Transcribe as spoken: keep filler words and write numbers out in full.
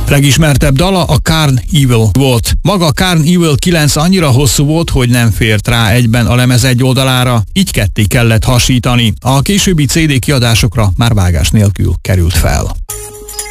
Legismertebb dala a Carn Evil volt. Maga a Carn Evil kilenc annyira hosszú volt, hogy nem fért rá egyben a lemez egy oldalára, így ketté kellett hasítani. A későbbi cé dé kiadásokra már vágás nélkül került fel.